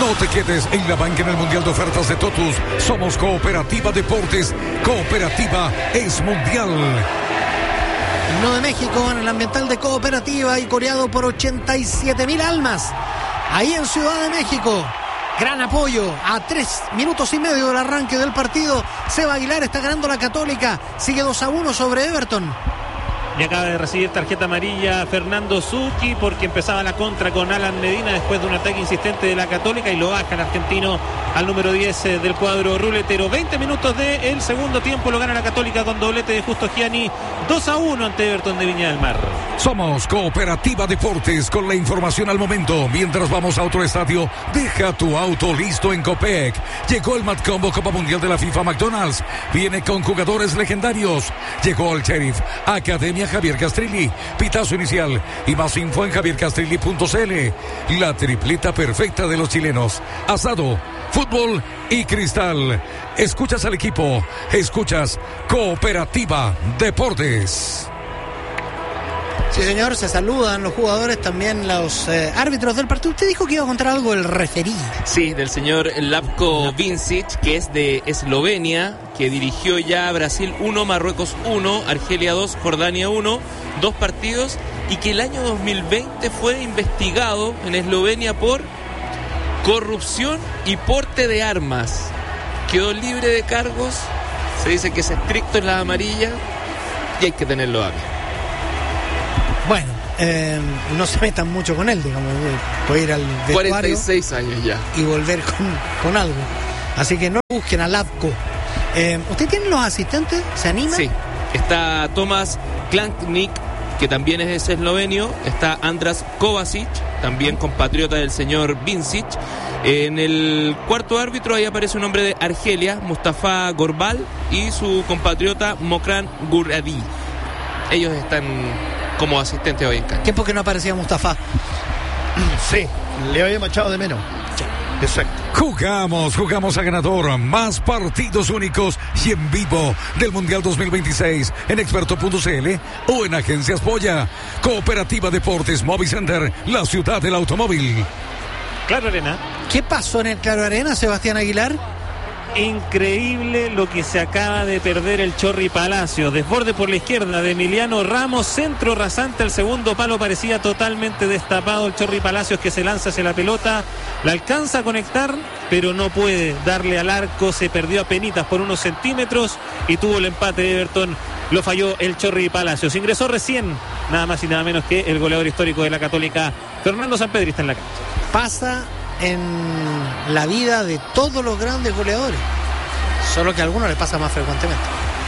No te quedes en la banca en el Mundial de Ofertas de Totus. Somos Cooperativa Deportes. Cooperativa es mundial. Himno de México en el ambiental de Cooperativa y coreado por 87,000 almas. Ahí en Ciudad de México. Gran apoyo a 3 minutos y medio del arranque del partido. Seba Aguilar está ganando la Católica. Sigue 2-1 sobre Everton. Y acaba de recibir tarjeta amarilla Fernando Zucchi porque empezaba la contra con Alan Medina después de un ataque insistente de la Católica y lo baja el argentino al número 10 del cuadro ruletero. 20 minutos del segundo tiempo, lo gana la Católica con doblete de Justo Gianni. 2-1 ante Everton de Viña del Mar. Somos Cooperativa Deportes con la información al momento. Mientras vamos a otro estadio, deja tu auto listo en Copec. Llegó el Mad Combo Copa Mundial de la FIFA McDonald's. Viene con jugadores legendarios. Llegó el Sheriff Academia Javier Castrilli. Pitazo inicial y más info en javiercastrilli.cl. La tripleta perfecta de los chilenos. Asado, fútbol y cristal. Escuchas al equipo. Escuchas Cooperativa Deportes. Sí, señor, se saludan los jugadores, también los árbitros del partido. Usted dijo que iba a contar algo del referí. Sí, del señor Lavko Vincic, que es de Eslovenia, que dirigió ya Brasil 1, Marruecos 1, Argelia 2, Jordania 1, 2 partidos, y que el año 2020 fue investigado en Eslovenia por corrupción y porte de armas. Quedó libre de cargos, se dice que es estricto en la amarilla y hay que tenerlo a mí. Bueno, no se metan mucho con él, digamos, puede ir al vestuario 46 años ya y volver con algo. Así que no busquen a Lavko. ¿Usted tiene los asistentes? ¿Se anima? Sí, está Tomas Klanknik, que también es eslovenio. Está Andras Kovacic, también compatriota del señor Vincic. En el cuarto árbitro ahí aparece un hombre de Argelia, Mustafa Gorbal, y su compatriota Mokran Guradi. Ellos están como asistente hoy en cancha. ¿Tiempo que no aparecía Mustafa? Sí, le había echado de menos. Sí. Exacto. Jugamos a ganador. Más partidos únicos y en vivo del Mundial 2026 en experto.cl o en Agencias Polla. Cooperativa Deportes Movicenter, la ciudad del automóvil. Claro Arena. ¿Qué pasó en el Claro Arena, Sebastián Aguilar? Increíble lo que se acaba de perder el Chorri Palacios. Desborde por la izquierda de Emiliano Ramos, centro rasante al segundo palo, parecía totalmente destapado el Chorri Palacios, que se lanza hacia la pelota, la alcanza a conectar pero no puede darle al arco, se perdió apenitas por unos centímetros y tuvo el empate de Everton. Lo falló el Chorri Palacios. Ingresó recién nada más y nada menos que el goleador histórico de la Católica, Fernando Sampedri, está en la cancha. Pasa en la vida de todos los grandes goleadores, solo que a algunos les pasa más frecuentemente.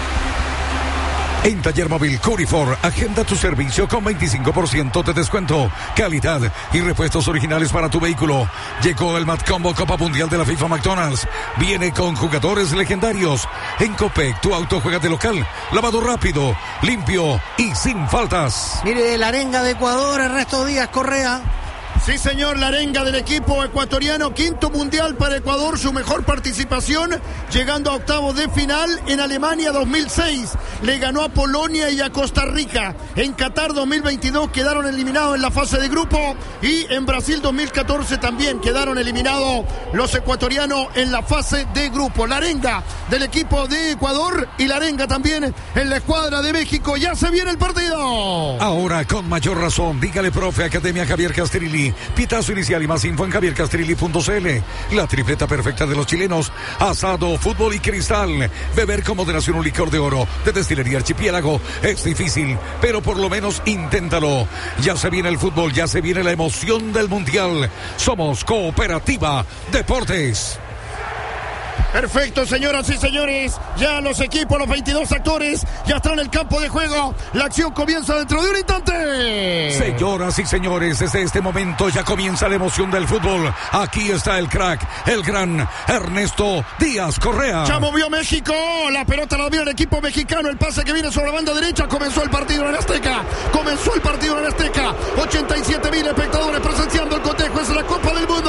En Taller Móvil Curifor, agenda tu servicio con 25% de descuento, calidad y repuestos originales para tu vehículo. Llegó el Mad Combo Copa Mundial de la FIFA McDonald's. Viene con jugadores legendarios. En Copec, tu auto juega de local, lavado rápido, limpio y sin faltas. Mire, la arenga de Ecuador, Ernesto Díaz Correa. Sí, señor, la arenga del equipo ecuatoriano, quinto mundial para Ecuador, su mejor participación, llegando a octavos de final en Alemania 2006. Le ganó a Polonia y a Costa Rica. En Qatar 2022 quedaron eliminados en la fase de grupo y en Brasil 2014 también quedaron eliminados los ecuatorianos en la fase de grupo. La arenga del equipo de Ecuador y la arenga también en la escuadra de México. Ya se viene el partido. Ahora con mayor razón, dígale profe Academia Javier Castrilli. Pitazo inicial y más info en javiercastrilli.cl. La tripleta perfecta de los chilenos. Asado, fútbol y cristal. Beber con moderación un licor de oro de Destilería Archipiélago es difícil, pero por lo menos inténtalo. Ya se viene el fútbol, ya se viene la emoción del mundial. Somos Cooperativa Deportes. Perfecto, señoras y señores. Ya los equipos, los 22 actores, ya están en el campo de juego. La acción comienza dentro de un instante. Señoras y señores, desde este momento ya comienza la emoción del fútbol. Aquí está el crack, el gran Ernesto Díaz Correa. Ya movió México. La pelota la viene el equipo mexicano. El pase que viene sobre la banda derecha. Comenzó el partido en el Azteca. 87,000 espectadores presenciando el cotejo. Es la Copa del Mundo.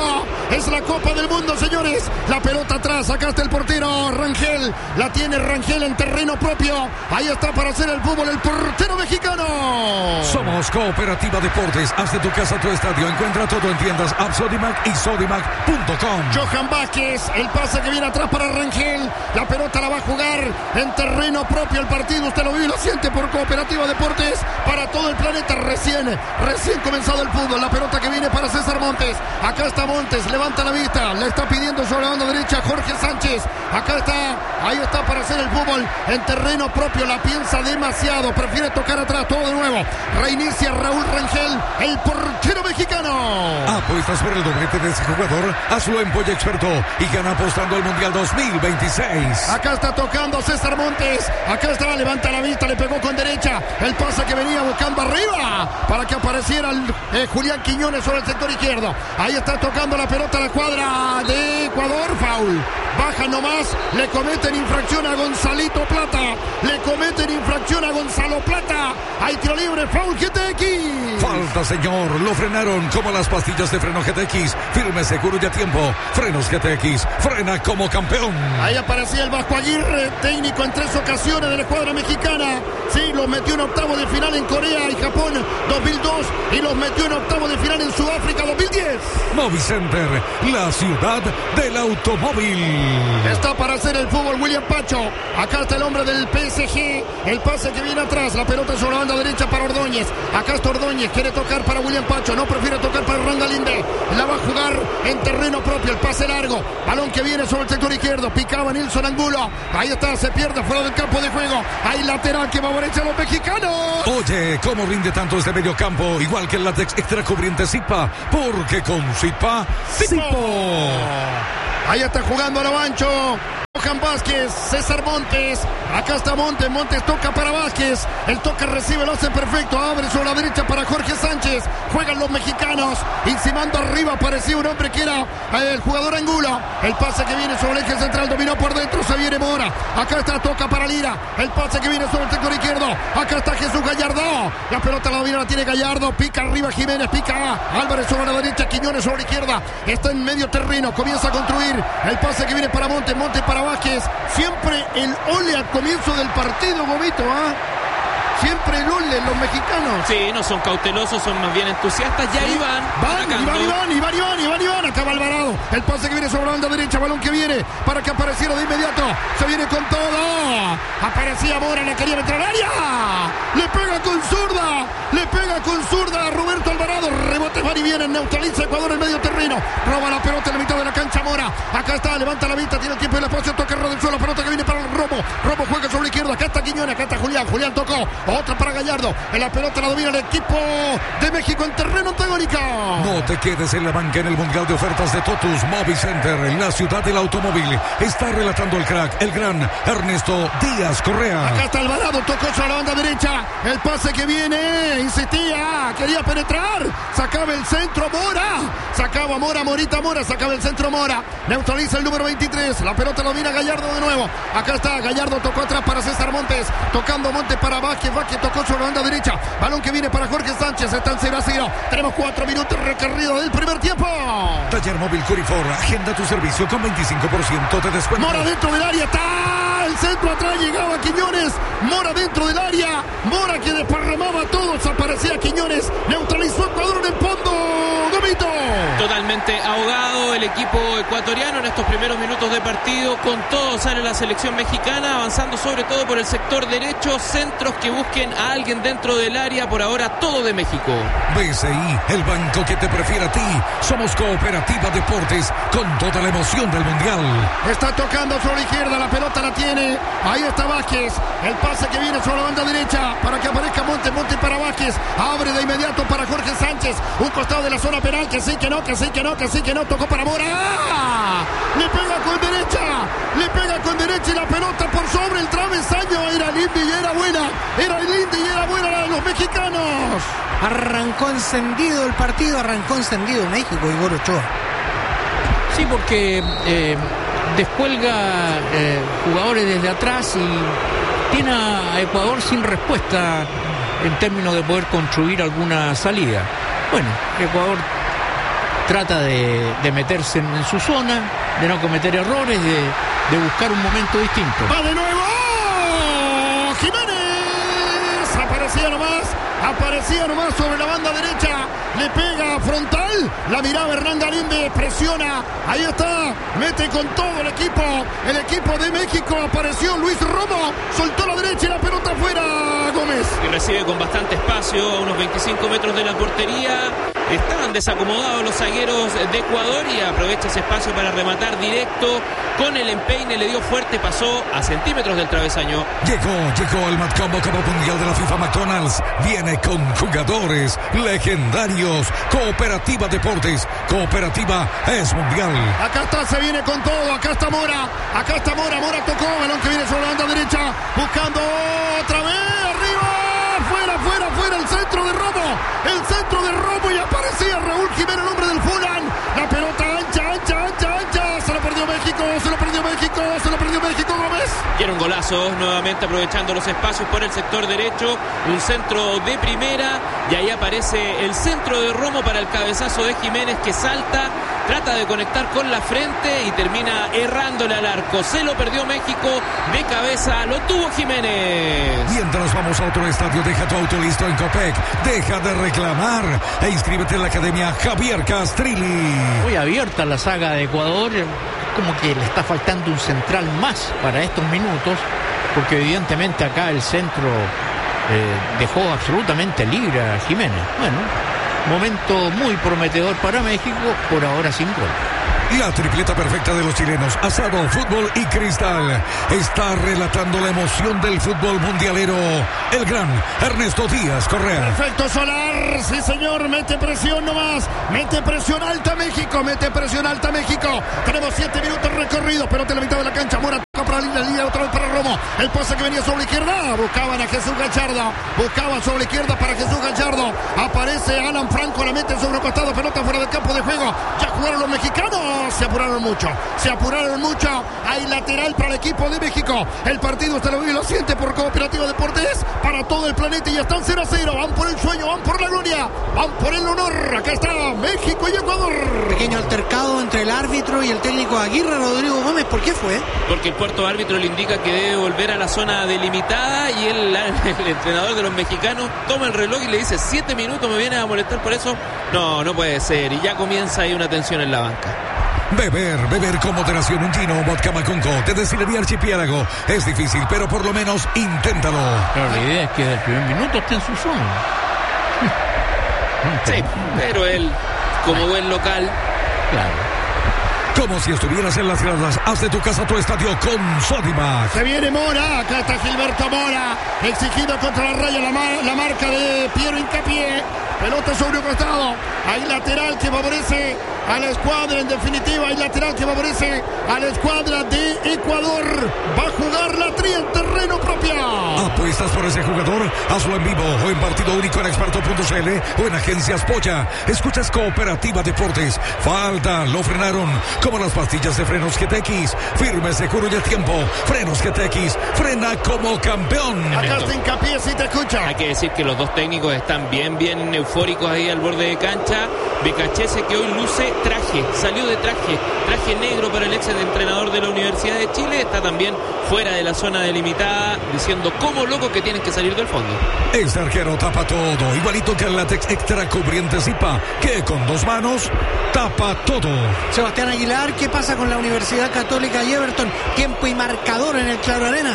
Es la Copa del Mundo, señores. La pelota atrás, acá está el portero Rangel. La tiene Rangel en terreno propio. Ahí está para hacer el fútbol el portero mexicano. Somos Cooperativa Deportes. Haz de tu casa tu estadio. Encuentra todo en tiendas App Sodimac y Sodimac.com. Johan Vázquez, el pase que viene atrás para Rangel. La pelota la va a jugar en terreno propio el partido. Usted lo vive y lo siente por Cooperativa Deportes para todo el planeta. Recién comenzado el fútbol. La pelota que viene para César Montes. Acá está Montes, levanta la vista. Le está pidiendo sobre la banda derecha Jorge Sánchez. Acá está, ahí está para hacer el fútbol en terreno propio. La piensa demasiado, prefiere tocar atrás. Todo de nuevo. Reinicia Raúl Rangel, el portero mexicano. Apuestas por el doblete de ese jugador. Hazlo en Polla Experto y gana apostando al Mundial 2026. Acá está tocando César Montes. Acá está, levanta la vista, le pegó con derecha. El pase que venía buscando arriba para que apareciera Julián Quiñones sobre el sector izquierdo. Ahí está tocando la pelota a la cuadra de Ecuador. Foul. Baja nomás. Le cometen infracción a Gonzalito Plata. Le cometen infracción a Gonzalo Plata. Hay tiro libre. Foul GTX. Falta, señor. Lo frenaron como las pastillas de freno GTX. Firme, seguro y a tiempo. Frenos GTX. Frena como campeón. Ahí aparecía el Vasco Aguirre, técnico en 3 ocasiones de la escuadra mexicana. Sí, los metió en octavo de final en Corea y Japón 2002 y los metió en octavo de final en Sudáfrica 2010. Movicenter, la ciudad del automóvil. Está para hacer el fútbol William Pacho. Acá está el hombre del PSG. El pase que viene atrás. La pelota sobre la banda derecha para Ordóñez. Acá está Ordóñez. Quiere tocar para William Pacho. No, prefiere tocar para Rangalinde. La va a jugar en terreno propio. El pase largo. Balón que viene sobre el sector izquierdo. Picaba Nilson Angulo. Ahí está. Se pierde fuera del campo de juego. Hay lateral que favorece a los mexicanos. Oye, ¿cómo rinde tanto este medio campo? Igual que el látex extra cubriente Zipa. Porque con Zipa, Zipo. Ahí está jugando a lo ancho Johan Vázquez, César Montes. Acá está Montes, Montes toca para Vázquez. El toque recibe, lo hace perfecto. Abre sobre la derecha para Jorge Sánchez. Juegan los mexicanos. Encimando arriba parecía un hombre que era el jugador Angulo. El pase que viene sobre el eje central, dominó por dentro, se viene Mora. Acá está, toca para Lira. El pase que viene sobre el sector izquierdo. Acá está Jesús Gallardo. La pelota la tiene Gallardo. Pica arriba Jiménez, pica Álvarez sobre la derecha, Quiñones sobre la izquierda. Está en medio terreno, comienza a construir. El pase que viene para Montes, Montes para Vázquez. Siempre el ole al comienzo del partido, Gomito, ¿ah? Siempre el ole, los mexicanos. Sí, no son cautelosos, son más bien entusiastas. Ya sí. Iván. Acaba Alvarado. El pase que viene sobre la banda derecha. Balón que viene para que apareciera de inmediato. Se viene con todo. Aparecía Mora, la quería meter al área. Le pega con zurda a Roberto Alvarado. Rebote van y vienen. Neutraliza Ecuador en medio terreno. Roba la pelota en la mitad de la cancha Mora. Acá está, levanta la vista. Tiene el tiempo y el espacio. Toca el del suelo. Pelota que viene para el Romo. Romo juega sobre la izquierda. Acá está Quiñones. Acá está Julián. Julián tocó. Otra para Gallardo. En la pelota la domina el equipo de México en terreno antagónico. No te quedes en la banca en el Mundial de Ofertas de Totus Movicenter, en la ciudad del automóvil. Está relatando el crack, el gran Ernesto Díaz Correa. Acá está Alvarado, tocó sobre la banda derecha. El pase que viene, insistía, quería penetrar. Sacaba el centro Mora. Sacaba Mora, Morita Mora. Sacaba el centro Mora. Neutraliza el número 23. La pelota domina Gallardo de nuevo. Acá está, Gallardo tocó atrás para César Montes. Tocando Montes para Vázquez. Vázquez tocó sobre la banda derecha. Balón que viene para Jorge Sánchez. Está en 0-0. Tenemos 4 minutos recorrido del primer tiempo. Taller Móvil Curifor. Agenda tu servicio con 25% de descuento. Mora dentro del área. Está el centro atrás. Llegaba Quiñones. Mora dentro del área. Mora que desparramaba a todos. Aparecía Quiñones. Neutralizó Ecuador en el fondo. Gomito. Totalmente ahogado el equipo ecuatoriano en estos primeros minutos de partido. Con todo sale la selección mexicana, avanzando sobre todo por el sector derecho. Centros que busquen a alguien dentro del área. Por ahora todo de México. BCI, el banco que te prefiere a ti. Somos Cooperativa Deportes con toda la emoción del Mundial. Está tocando sobre la izquierda, la pelota la tiene. Ahí está Vázquez. El pase que viene sobre la banda derecha para que aparezca Montes. Montes para Vázquez. Abre de inmediato para Jorge Sánchez. Un costado de la zona penal. Que sí, que no, que sí, que no, que sí, que no. Tocó para Mora. Le pega con derecha. Le pega con derecha y la pelota por sobre el travesaño. Era linda y era buena. Era linda y era buena la de los mexicanos. Arrancó encendido el partido. Arrancó encendido México, Igor Ochoa. Sí, porque descuelga jugadores desde atrás y tiene a Ecuador sin respuesta en términos de poder construir alguna salida. Bueno, Ecuador trata de meterse en su zona, de no cometer errores, de buscar un momento distinto. ¡Va de nuevo! ¡Jiménez! Aparecía nomás sobre la banda derecha, le pega frontal, la miraba Hernán Galíndez, presiona, ahí está, mete con todo el equipo de México, apareció Luis Romo, soltó la derecha y la pelota afuera, Gómez. Y recibe con bastante espacio, a unos 25 metros de la portería. Estaban desacomodados los zagueros de Ecuador y aprovecha ese espacio para rematar directo con el empeine, le dio fuerte, pasó a centímetros del travesaño. Llegó el Matcombo Copa Mundial de la FIFA McDonald's. Viene con jugadores legendarios. Cooperativa Deportes. Cooperativa es mundial. Acá está, se viene con todo. Acá está Mora. Mora tocó, balón que viene sobre la banda derecha. Buscando otra vez. Arriba. Fuera. El centro de Romo. Y aparecía Raúl Jiménez, el hombre del Fulham. La pelota ancha. Se lo perdió México, Gómez. Quiere un golazo, nuevamente aprovechando los espacios por el sector derecho, un centro de primera y ahí aparece el centro de Romo para el cabezazo de Jiménez que salta, trata de conectar con la frente y termina errándole al arco. Se lo perdió México de cabeza, lo tuvo Jiménez. Mientras vamos a otro estadio, deja tu auto listo en Copec, deja de reclamar e inscríbete en la Academia Javier Castrilli. Muy abierta la saga de Ecuador, como que le está faltando un central más para estos minutos, porque evidentemente acá el centro dejó absolutamente libre a Jiménez. Bueno, momento muy prometedor para México, por ahora sin gol. La tripleta perfecta de los chilenos, asado, fútbol y cristal, está relatando la emoción del fútbol mundialero. El gran Ernesto Díaz Correa. Perfecto, Solar, sí señor, mete presión nomás, mete presión alta México. Tenemos 7 minutos recorridos, pelota en la mitad de la cancha, Mora toca para la línea otra vez para Romo. El pase que venía sobre la izquierda, buscaban a Jesús Gallardo, sobre la izquierda para Jesús Gallardo. Aparece Alan Franco, la mete sobre el costado, pelota fuera del campo de juego. Ya jugaron los mexicanos. Se apuraron mucho. Hay lateral para el equipo de México. El partido usted lo vive y lo siente por Cooperativa Deportes para todo el planeta y ya están 0-0. Van por el sueño, van por la gloria, van por el honor. Acá está México y Ecuador. Pequeño altercado entre el árbitro y el técnico Aguirre, Rodrigo Gómez. ¿Por qué fue? Porque el cuarto árbitro le indica que debe volver a la zona delimitada y el entrenador de los mexicanos toma el reloj y le dice 7 minutos, me vienes a molestar por eso. No puede ser. Y ya comienza ahí una tensión en la banca. Beber con moderación un gino, vodka Macunco de Destilería Archipiélago. Es difícil, pero por lo menos inténtalo. Pero la idea es que desde el primer minuto esté en su zona. Sí, pero él, como buen local, claro. Como si estuvieras en las gradas, haz de tu casa tu estadio con Sodimac. Se viene Mora, acá está Gilberto Mora, exigido contra la raya la marca de Piero Hincapié. Pelota sobre un costado, hay lateral que favorece a la escuadra, en definitiva hay lateral que favorece a la escuadra de Ecuador. Va a jugar la Tri en terreno propio. ¿Apuestas por ese jugador? Hazlo en vivo o en partido único en experto.cl o en agencias Pocha. Escuchas Cooperativa Deportes. Falta, lo frenaron. Como las pastillas de frenos GTX. Firme, seguro y a tiempo. Frenos GTX. Frena como campeón. Acá está Hincapié, si te escucha. Hay que decir que los dos técnicos están bien eufóricos ahí al borde de cancha. Becachese, que hoy luce traje, salió de traje negro para el ex entrenador de la Universidad de Chile, está también fuera de la zona delimitada, diciendo como loco que tienen que salir del fondo. Este arquero tapa todo, igualito que el látex extra cubriente Zipa, que con 2 manos tapa todo. Sebastián Aguilar, ¿qué pasa con la Universidad Católica y Everton? Tiempo y marcador en el Claro Arena.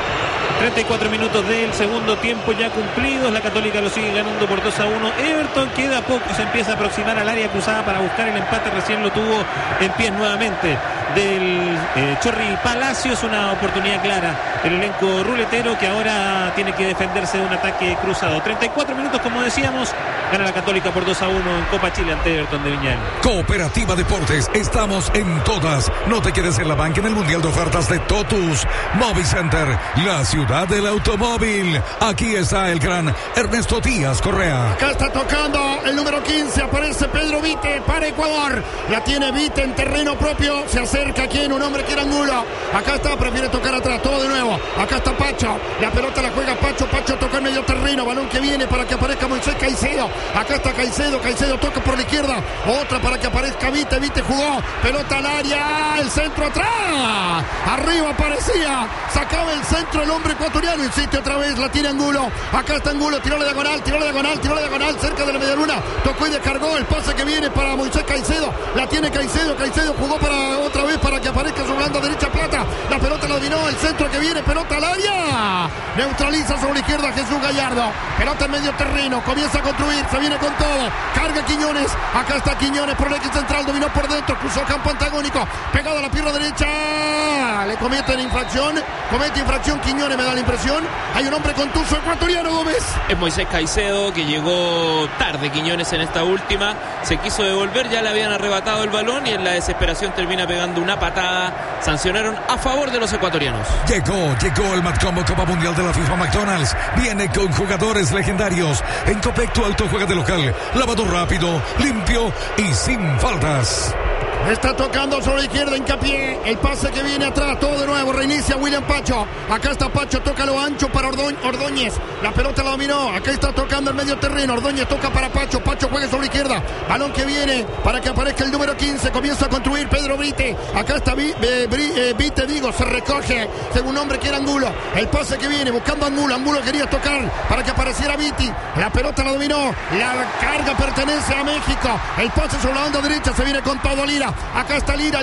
34 minutos del segundo tiempo ya cumplidos. La Católica lo sigue ganando por 2-1. Everton queda poco, se empieza a aproximar al área cruzada para buscar el empate. Recién lo tuvo en pies nuevamente del Chorri Palacios. Una oportunidad clara el elenco ruletero, que ahora tiene que defenderse de un ataque cruzado. 34 minutos, como decíamos. Gana la Católica por 2-1 en Copa Chile ante Everton de Viña del Mar. Cooperativa Deportes, estamos en todas. No te quedes en la banca en el Mundial de Ofertas de Totus. Movicenter, la ciudad del automóvil. Aquí está el gran Ernesto Díaz Correa. Acá está tocando el número 15, aparece Pedro Vite para Ecuador. La tiene Vite en terreno propio, se acerca aquí en un hombre que era angulo. Acá está, prefiere tocar atrás, todo de nuevo. Acá está Pacho, la pelota la juega Pacho toca en medio terreno, balón que viene para que aparezca Moisés Caicedo. Acá está Caicedo toca por la izquierda. Otra para que aparezca Vite jugó. Pelota al área. El centro atrás. Arriba aparecía. Sacaba el centro el hombre ecuatoriano. Insiste otra vez. La tiene Angulo. Acá está Angulo. Tiró la diagonal. Cerca de la media luna. Tocó y descargó. El pase que viene para Moisés Caicedo. La tiene Caicedo jugó para otra vez para que aparezca su banda derecha Plata. La pelota la dominó. El centro que viene. Pelota al área. Neutraliza sobre la izquierda Jesús Gallardo. Pelota en medio terreno. Comienza a construir. Se viene con todo. Carga Quiñones. Acá está Quiñones por el eje central. Dominó por dentro. Cruzó campo antagónico. Pegado a la pierna derecha. Le comete infracción Quiñones, me da la impresión. Hay un hombre contuso ecuatoriano, Gómez. Es Moisés Caicedo, que llegó tarde Quiñones en esta última. Se quiso devolver, ya le habían arrebatado el balón y en la desesperación termina pegando una patada. Sancionaron a favor de los ecuatorianos. Llegó el Matcombo Copa Mundial de la FIFA McDonald's. Viene con jugadores legendarios. En Copec tu auto juega de local. Lavado rápido, limpio y sin faltas. Está tocando sobre la izquierda, hincapié. El pase que viene atrás, todo de nuevo. Reinicia William Pacho. Acá está Pacho, toca lo ancho para Ordóñez. La pelota la dominó. Acá está tocando el medio terreno. Ordóñez toca para Pacho. Pacho juega sobre la izquierda. Balón que viene para que aparezca el número 15. Comienza a construir Pedro Brite. Acá está Vite, se recoge. Según hombre que era Angulo. El pase que viene buscando a Angulo. Angulo quería tocar para que apareciera Viti. La pelota la dominó. La carga pertenece a México. El pase sobre la banda derecha. Se viene con todo Lira. Acá está Lira.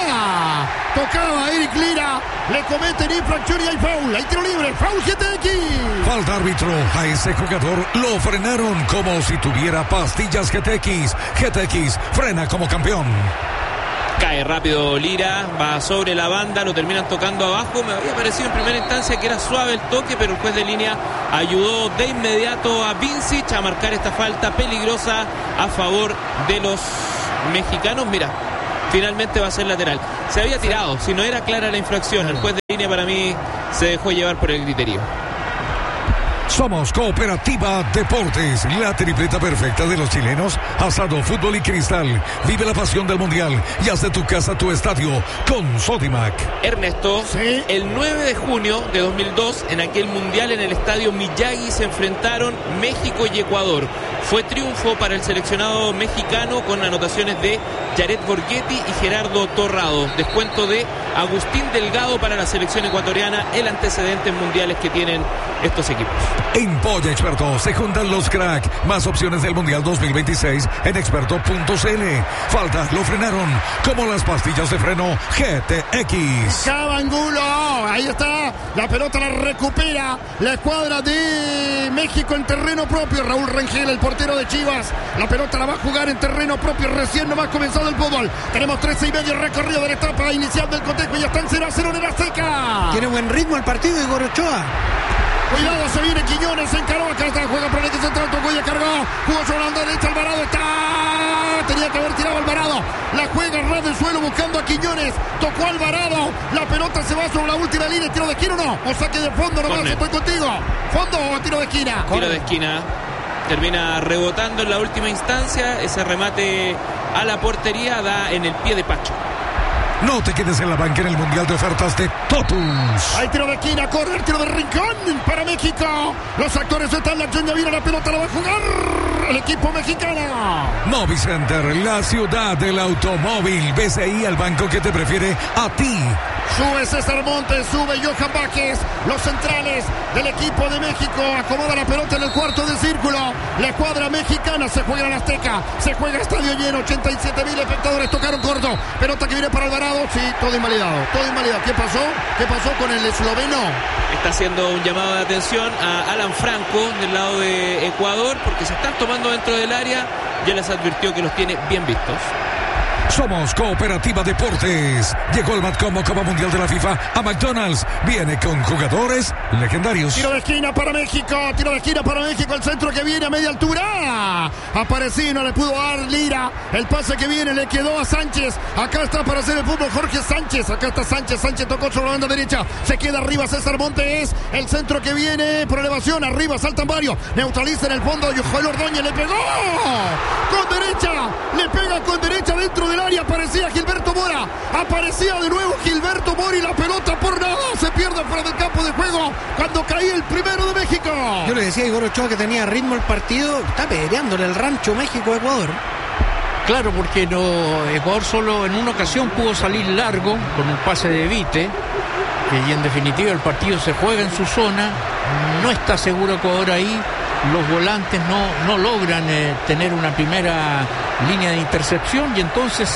Tocaba Eric Lira. Le cometen infracción y hay foul. Hay tiro libre. Foul GTX. Falta árbitro. A ese jugador lo frenaron como si tuviera pastillas GTX. GTX frena como campeón. Cae rápido Lira, va sobre la banda, lo terminan tocando abajo. Me había parecido en primera instancia que era suave el toque, pero el juez de línea ayudó de inmediato a Vincic a marcar esta falta peligrosa a favor de los mexicanos. Mira, finalmente va a ser lateral. Se había tirado, si no era clara la infracción. El juez de línea para mí se dejó llevar por el criterio. Somos Cooperativa Deportes, la tripleta perfecta de los chilenos. Asado, fútbol y cristal. Vive la pasión del mundial y haz de tu casa tu estadio con Sodimac. Ernesto, ¿sí? El 9 de junio de 2002, en aquel mundial en el estadio Miyagi, se enfrentaron México y Ecuador. Fue triunfo para el seleccionado mexicano con anotaciones de Jared Borghetti y Gerardo Torrado. Descuento de Agustín Delgado para la selección ecuatoriana, el antecedente en mundiales que tienen estos equipos. En Polla Experto se juntan los crack. Más opciones del Mundial 2026 en experto.cl. Falta, lo frenaron como las pastillas de freno GTX. Cabangulo, ahí está. La pelota la recupera la escuadra de México en terreno propio. Raúl Rengel, el portero de Chivas. La pelota la va a jugar en terreno propio. Recién nomás comenzado el fútbol. Tenemos 13:30 recorrido de la etapa inicial del cotejo y ya están 0-0 en el Azteca. Tiene buen ritmo el partido Igor Ochoa. Cuidado, se viene Quiñones, se encaró, acá está, juega por el eje central, tocó y cargó, jugó sobre la banda derecha, Alvarado está, tenía que haber tirado Alvarado, la juega ras del suelo buscando a Quiñones, tocó Alvarado, la pelota se va sobre la última línea, tiro de esquina o no, o saque de fondo nomás, Corner. estoy contigo, fondo o tiro de esquina. Tiro de esquina, termina rebotando en la última instancia, ese remate a la portería da en el pie de Pacho. No te quedes en la banca en el Mundial de Ofertas de Totus. Hay tiro de esquina, corre, tiro de rincón para México. Los actores están, la acción ya viene, la pelota la va a jugar el equipo mexicano. Movicenter, la ciudad del automóvil. BCI, al banco que te prefiere a ti. Sube César Montes, sube Johan Vázquez. Los centrales del equipo de México acomoda la pelota en el cuarto de círculo. La escuadra mexicana se juega en el Azteca. Se juega estadio lleno, 87.000 espectadores tocaron corto. Pelota que viene para Alvarado. Sí, todo invalidado, todo invalidado. ¿Qué pasó? ¿Qué pasó con el esloveno? Está haciendo un llamado de atención a Alan Franco del lado de Ecuador porque se están tomando dentro del área. Ya les advirtió que los tiene bien vistos. Somos Cooperativa Deportes. Llegó el Matcombo Copa Mundial de la FIFA a McDonald's. Viene con jugadores legendarios. Tiro de esquina para México. Tiro de esquina para México. El centro que viene a media altura. Apareció, no le pudo dar Lira. El pase que viene le quedó a Sánchez. Acá está para hacer el fútbol Jorge Sánchez. Acá está Sánchez. Sánchez tocó sobre la banda derecha. Se queda arriba César Montes. El centro que viene por elevación. Arriba saltan varios. Neutraliza en el fondo. Joel Ordóñez le pegó. Con derecha. Le pega con derecha dentro del área. Aparecía Gilberto Bueno. Mora. Aparecía de nuevo Gilberto Mora y la pelota por nada se pierde fuera del campo de juego cuando caía el primero de México. Yo le decía a Igor Ochoa que tenía ritmo el partido. Está peleándole el rancho México-Ecuador. Claro, porque Ecuador solo en una ocasión pudo salir largo con un pase de Vite, y en definitiva el partido se juega en su zona. No está seguro Ecuador ahí. Los volantes no logran tener una primera línea de intercepción, y entonces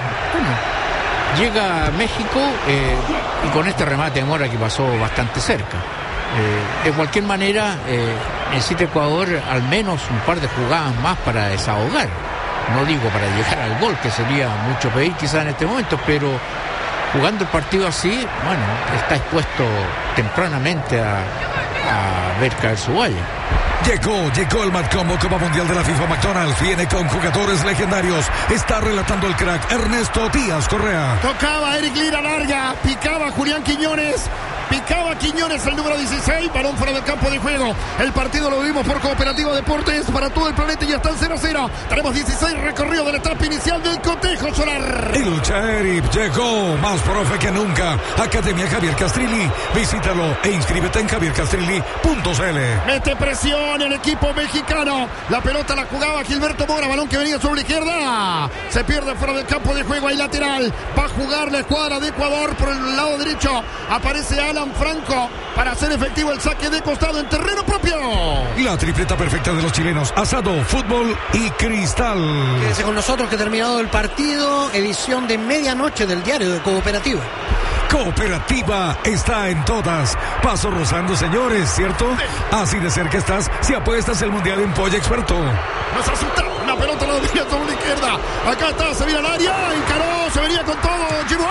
llega México y con este remate de Mora que pasó bastante cerca. De cualquier manera necesita Ecuador al menos un par de jugadas más para desahogar. No digo para llegar al gol, que sería mucho pedir quizás en este momento, pero jugando el partido así, bueno, está expuesto tempranamente a ver caer su valla. Llegó el Matcombo Copa Mundial de la FIFA McDonald's. Viene con jugadores legendarios. Está relatando el crack Ernesto Díaz Correa. Tocaba Eric Lira larga. Picaba Julián Quiñones. Picaba Quiñones el número 16, balón fuera del campo de juego. El partido lo vimos por Cooperativa Deportes para todo el planeta y ya está en 0-0. Tenemos 16 recorridos de la etapa inicial del cotejo solar. El Sheriff llegó más profe que nunca. Academia Javier Castrilli. Visítalo e inscríbete en javiercastrilli.cl. Mete presión el equipo mexicano. La pelota la jugaba Gilberto Mora, balón que venía sobre la izquierda. Se pierde fuera del campo de juego, ahí lateral. Va a jugar la escuadra de Ecuador por el lado derecho. Aparece Alan Franco para hacer efectivo el saque de costado en terreno propio. La tripleta perfecta de los chilenos: asado, fútbol y cristal. Quédese con nosotros que ha terminado el partido. Edición de medianoche del diario de Cooperativa. Cooperativa está en todas. Paso rozando, señores, ¿cierto? Así de cerca estás si apuestas el Mundial en Polla Experto. Nos asusta. La pelota la domina sobre la izquierda. Acá está, se viene al área. Encaró, se venía con todo.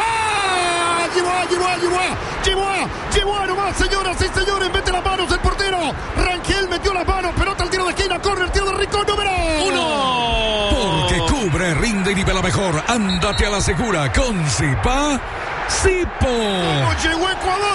Llevó nomás, señoras y señores. Mete las manos el portero. Rangel metió las manos. Pelota al tiro de esquina. Corre el tiro de Rico. Número 1. Porque cubre, rinde y nivela mejor. Ándate a la segura con Zipa Sipo. Llegó Ecuador.